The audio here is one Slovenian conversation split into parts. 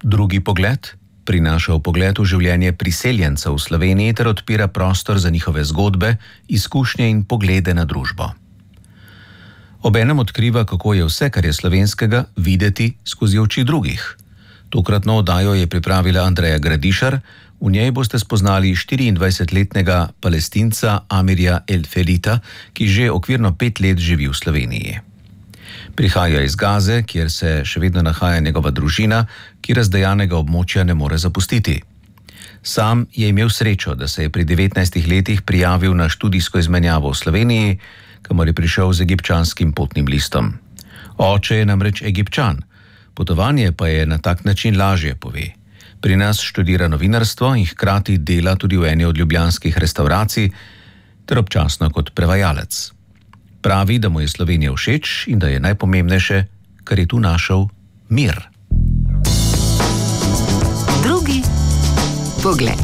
Drugi pogled prinaša vpogled v življenje priseljencev v Sloveniji ter odpira prostor za njihove zgodbe, izkušnje in poglede na družbo. Obenem odkriva, kako je vse, kar je slovenskega, videti skozi oči drugih. Tokratno oddajo je pripravila Andreja Gradišar, v njej boste spoznali 24-letnega Palestinca Amirja El Felita, ki že okvirno 5 let živi v Sloveniji. Prihaja iz Gaze, kjer se še vedno nahaja njegova družina, ki razdejanega območja ne more zapustiti. Sam je imel srečo, da se je pri 19 letih prijavil na študijsko izmenjavo v Sloveniji, kamor je prišel z egipčanskim potnim listom. Oče je namreč Egipčan, potovanje pa je na tak način lažje, pove. Pri nas študira novinarstvo in hkrati dela tudi v eni od ljubljanskih restavracij ter občasno kot prevajalec. Pravi, da mu je Slovenija všeč in da je najpomembnejše, kar je tu našel, mir. Drugi pogled.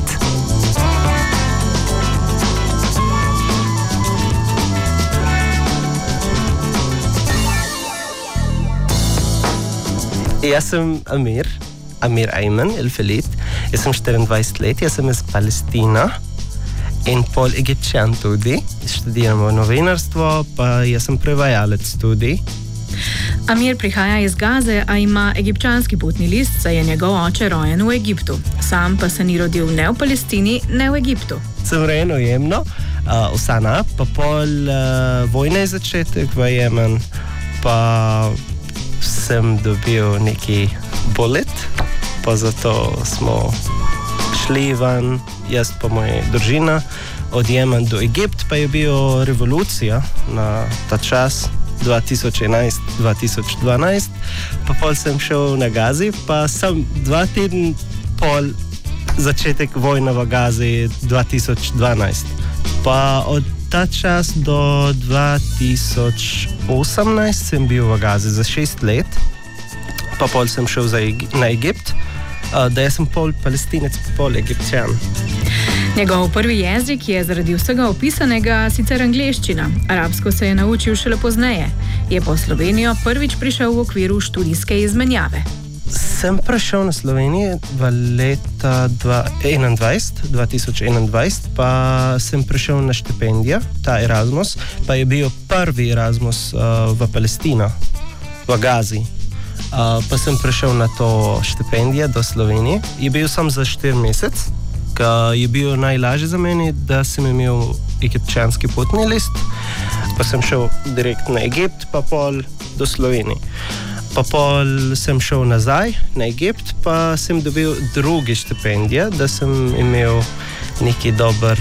Jaz sem Amir Ayman El Felit. Jaz sem 24 let, jaz sem iz Palestina in pol Egipčan tudi. Študiramo novinarstvo, pa jaz sem prevajalec tudi. Amir prihaja iz Gaze, a ima egipčanski potni list, saj je njegov oče rojen v Egiptu. Sam pa se ni rodil ne v Palestini, ne v Egiptu. Sem rojen v Jemnu, v Sana, pa pol vojne začetek v Jemen, pa sem dobil neki bolet, pa zato smo šli ven, jaz pa moja družina, od Jemen do Egipt, pa je bila revolucija na ta čas, 2011-2012, pa pol sem šel na Gazi, pa sem 2 tedna pol začetek vojne v Gazi 2012. Pa od ta čas do 2018 sem bil v Gazi za 6 let, pa pol sem šel na Egipt, da jaz sem pol Palestinec, pol Egipčan. Njegov prvi jezik je zaradi vsega opisanega sicer angleščina. Arabsko se je naučil šele pozneje. Je po Slovenijo prvič prišel v okviru študijske izmenjave. Sem prišel na Slovenijo v leta 2021, pa sem prišel na štipendijo, ta Erasmus, pa je bil prvi Erasmus v Palestino, v Gazi. Pa sem prišel na to štipendijo do Slovenije. Je bil sam za 4 mesece, ker je bil najlažje za meni, da sem imel egipčanski potni list, pa sem šel direkt na Egipt, pa pol do Slovenije. Pa pol sem šel nazaj na Egipt, pa sem dobil druge štipendije, da sem imel neki dober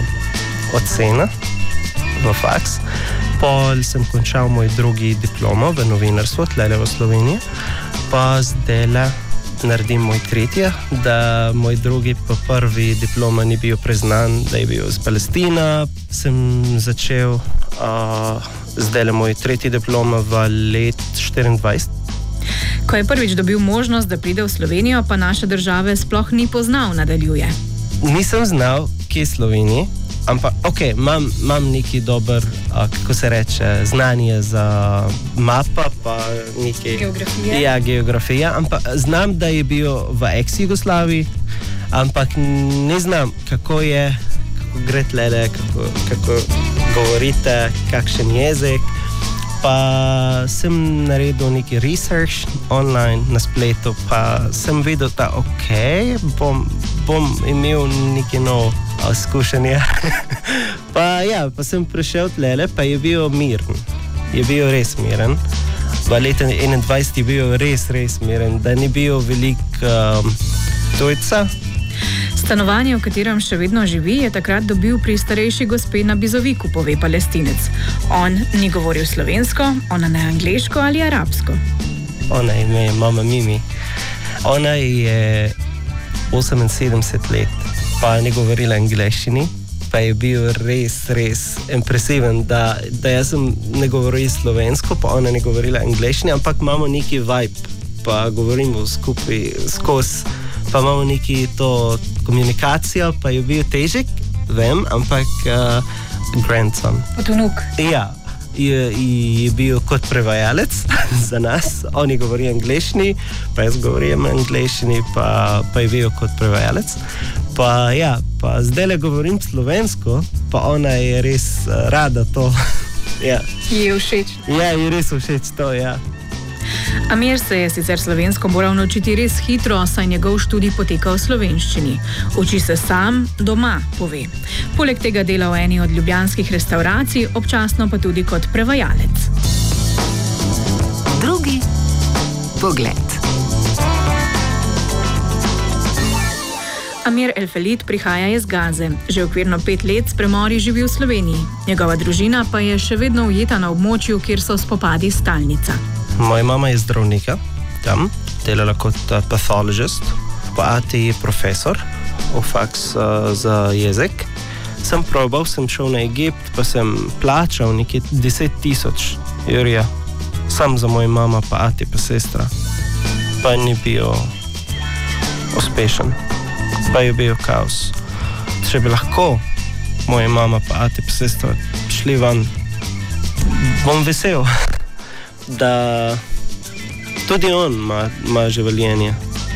ocena v faks. Pol sem končal moj drugi diplomo v novinarstvu, tlele v Sloveniji, pa zdaj naredim moj tretji, da moj drugi pa prvi diploma ni bil priznan, da je bil iz Palestina. Sem začel zdaj moj tretji diploma v let 24. Ko je prvič dobil možnost, da pride v Slovenijo, pa naše države sploh ni poznal, nadaljuje. Nisem znal, kje je Slovenija, ampak imam neki dober, kako se reče, znanje za mapa, pa nekaj geografije. Ja, geografija, ampak znam, da je bil v ex-Jugoslaviji, ampak ne znam, kako je, kako gre tlele, kako govorite, kakšen jezik. Pa sem naredil neki research online na spletu, pa sem videl, da bom imel neki nov izkušenje. Pa sem prišel tlele, pa je bil miren. Je bil res miren. V letu 21 je bil res miren, da ni bil velik tujca. Stanovanje, v katerem še vedno živi, je takrat dobil pri starejši gospe na Bizoviku, pove Palestinec. On ni govoril slovensko, ona ne angleško ali arabsko. Ona ime je mama Mimi. Ona je 78 let, pa ni govorila angleščini, pa je bil res impresiven, da jaz ne govorim slovensko, pa ona ne govorila angleščini, ampak imamo neki vibe, pa govorimo skupaj skozi. Pa imamo neki to komunikacijo, pa je bil težek, vem, ampak grandson. Potonuk. Ja, je bil kot prevajalec za nas. Oni govorijo angleščini, pa jaz govorim angleščini, pa je bil kot prevajalec. Pa zdaj le govorim slovensko, pa ona je res rada to. Ja. Je všeč. Ja, je res všeč to, ja. Amir se je sicer slovensko moral naučiti res hitro, saj njegov študij poteka v slovenščini. Uči se sam, doma, pove. Poleg tega dela v eni od ljubljanskih restavracij, občasno pa tudi kot prevajalec. Drugi pogled. Amir El-Felid prihaja iz Gaze. Že okvirno 5 let s premori živi v Sloveniji. Njegova družina pa je še vedno ujeta na območju, kjer so spopadi stalnica. Moja mama je zdravnika, tam delala kot pathologist, pa ati je profesor v faks za jezik. Sem šel na Egipt, pa sem plačal nekje 10,000 jurja. Sam za moja mama, pa ati, pa sestra. Pa ni bil uspešen, pa je bil kaos. Če bi lahko moja mama, pa ati, pa sestra šli van, bom vesel. Da tudi on ima življenje,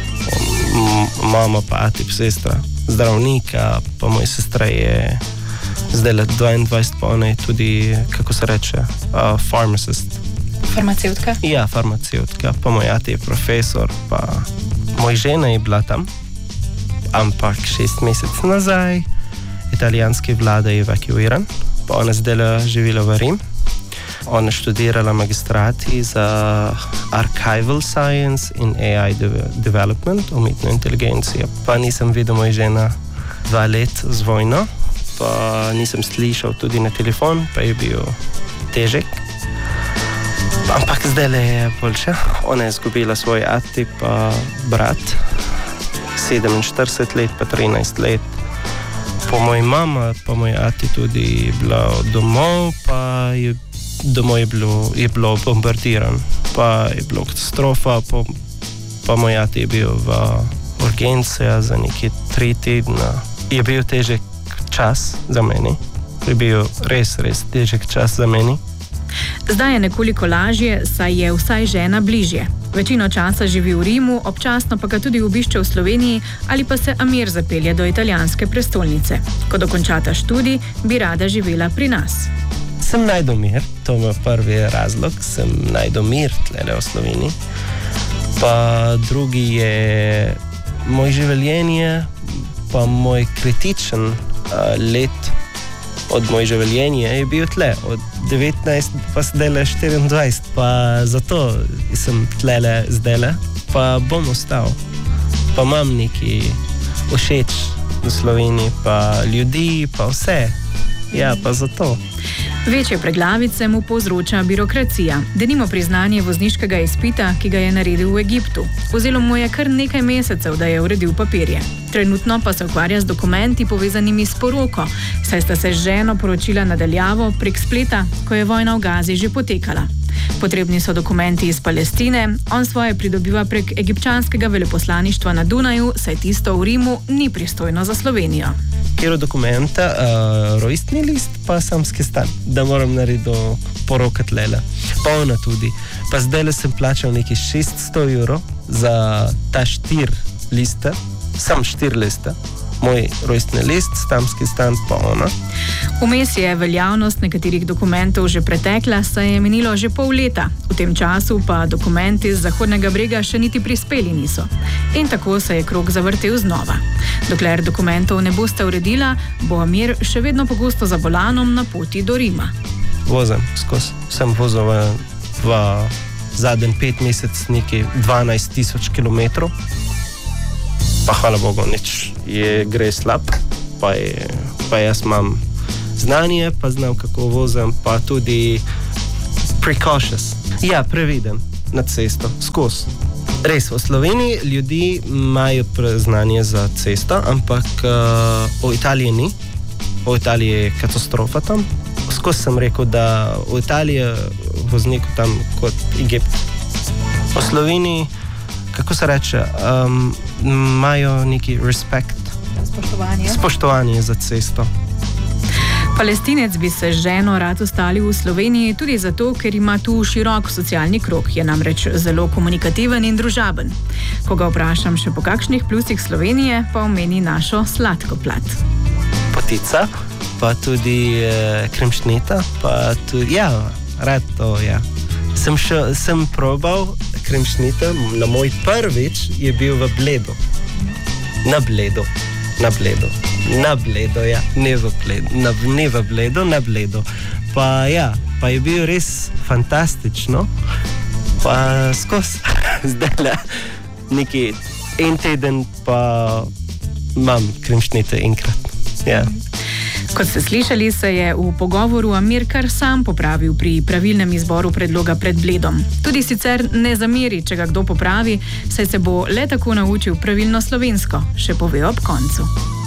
mama pa ati, pa sestra, zdravnika, pa moja sestra je zdaj let 22, pa ona je tudi, kako se reče, pharmacist. Farmaceutka? Ja, farmaceutka, pa moj ati je profesor, pa moja žena je bila tam, ampak 6 mesecev nazaj italijanski vlada je evakuiran, pa ona zdaj živela v Rim. Ona študirala magistrati za Archival Science in AI Development, umetno inteligencijo. Pa nisem videl moja žena 2 let z vojno, pa nisem slišal tudi na telefon, pa je bil težek. Ampak zdaj je boljše. Ona je izgubila svoj ati, pa brat, 47 let, pa 13 let. Po moji mama, pa moj ati tudi bila domov, pa je domov je bilo bombardiran, pa je bilo katastrofa, pa moj ati je bil v urgenci za nekaj 3 tedna. Je bil težek čas za meni, je bil res težek čas za meni. Zdaj je nekoliko lažje, saj je vsaj žena bližje. Večino časa živi v Rimu, občasno pa ga tudi obišče v Sloveniji ali pa se Amir zapelje do italijanske prestolnice. Ko dokončata študij, bi rada živela pri nas. Sem najdel mir, to je prvi razlog, sem najdel mir tlele v Sloveniji. Pa drugi je moje življenje, pa moj kritičen let od moje življenja je bil tle, od 19 pa zdaj 24, pa zato sem tlele zdaj, pa bom ostal. Pa imam neki všeč v Sloveniji, pa ljudi, pa vse. Ja, pa zato. Večje preglavice mu povzroča birokracija. Denimo priznanje vozniškega izpita, ki ga je naredil v Egiptu. Vzelo mu je kar nekaj mesecev, da je uredil papirje. Trenutno pa se ukvarja z dokumenti povezanimi s poroko, saj sta se z ženo poročila nadaljavo prek spleta, ko je vojna v Gazi že potekala. Potrebni so dokumenti iz Palestine, on svoje pridobiva prek egipčanskega veleposlaništva na Dunaju, saj tisto v Rimu ni pristojno za Slovenijo. Kjer dokumenta, rojstni list, pa samski stan, da moram narediti porokat lela. Pa ona tudi. Pa zdaj le sem plačal nekaj 600 evrov za ta 4 liste, sam 4 liste. Moj rojstni list, samski stan, pa ona. Vmes je veljavnost nekaterih dokumentov že pretekla, saj je minilo že pol leta. V tem času pa dokumenti z Zahodnega brega še niti prispeli niso. In tako se je krog zavrtel znova. Dokler dokumentov ne boste uredila, bo Amir še vedno pogosto za volanom na poti do Rima. Vozem skozi. Sem vozil v zadnjih 5 mesecev nekaj 12,000 kilometrov. Pa hvala Bogu, nič gre slab, pa jaz imam znanje, pa znam kako vozim, pa tudi precautious. Ja, previden na cesto, skozi. Res, v Sloveniji ljudi imajo znanje za cesto, ampak v Italiji ni. V Italiji je katastrofa tam. Skozi sem rekel, da v Italiji vozniku tam kot Egipt. V Sloveniji, kako se reče, imajo neki respekt. Spoštovanje za cesto. Palestinec bi se z ženo rad ustalil v Sloveniji tudi zato, ker ima tu širok socialni krog, je namreč zelo komunikativen in družaben. Ko ga vprašam še po kakšnih plusih Slovenije, pa omeni našo sladko plat. Potica, pa tudi kremšnita, pa tudi, ja, rad to, ja. Sem probal kremšnita, na moj prvič je bil v Bledu. Na Bledu, ja, ne v Bledu, na Bledu. Pa ja, pa je bil res fantastično, pa skozi, zdaj neki en teden pa imam kremšnite enkrat, ja. Kot ste slišali, se je v pogovoru Amir kar sam popravil pri pravilnem izboru predloga pred Bledom. Tudi sicer ne zameri, če ga kdo popravi, saj se bo le tako naučil pravilno slovensko, še pove ob koncu.